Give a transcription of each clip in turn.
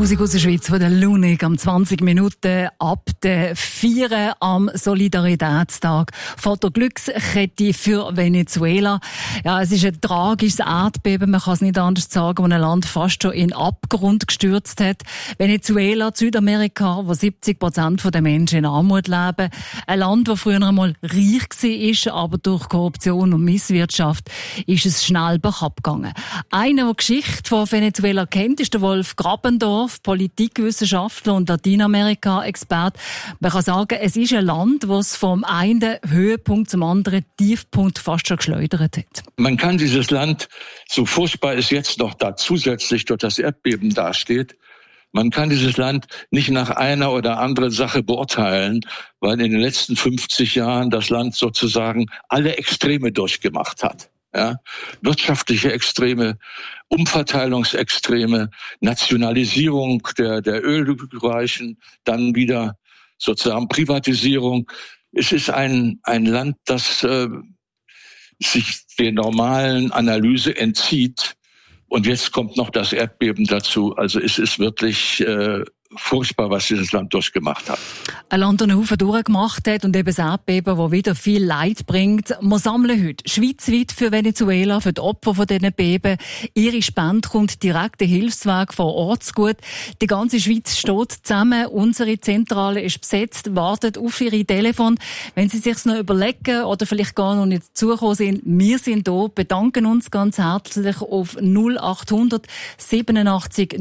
Musik aus der Schweiz von der Lunik am 20 Minuten ab der 4 am Solidaritätstag von der Glückskette für Venezuela. Ja, es ist ein tragisches Erdbeben, man kann es nicht anders sagen, wo ein Land fast schon in den Abgrund gestürzt hat. Venezuela, Südamerika, wo 70% der Menschen in Armut leben. Ein Land, das früher einmal reich war, aber durch Korruption und Misswirtschaft ist es schnell bergab gegangen. Einer, der die Geschichte von Venezuela kennt, ist der Wolf Grabendorf, Politikwissenschaftler und Lateinamerika-Experte. Man kann sagen, es ist ein Land, das vom einen Höhepunkt zum anderen Tiefpunkt fast schon geschleudert hat. Man kann dieses Land, so furchtbar es jetzt noch da zusätzlich durch das Erdbeben dasteht, man kann dieses Land nicht nach einer oder anderen Sache beurteilen, weil in den letzten 50 Jahren das Land sozusagen alle Extreme durchgemacht hat. Ja, wirtschaftliche Extreme, Umverteilungsextreme, Nationalisierung der Ölreichen, dann wieder sozusagen Privatisierung. Es ist ein Land, das sich der normalen Analyse entzieht. Und jetzt kommt noch das Erdbeben dazu. Also es ist wirklich furchtbar, was dieses Land durchgemacht hat. Ein Land, das einen Haufen durchgemacht hat und eben das Erdbeben, das wieder viel Leid bringt. Wir sammeln heute schweizweit für Venezuela, für die Opfer von diesen Beben. Ihre Spende kommt direkt den Hilfsweg vor Ort gut. Die ganze Schweiz steht zusammen. Unsere Zentrale ist besetzt, wartet auf Ihre Telefon. Wenn Sie sich noch überlegen oder vielleicht gar noch nicht zugekommen sind, wir sind da, bedanken uns ganz herzlich auf 0800 87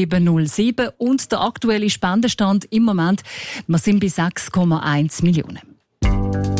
0707 und der aktuelle Spendenstand im Moment, wir sind bei 6,1 Millionen.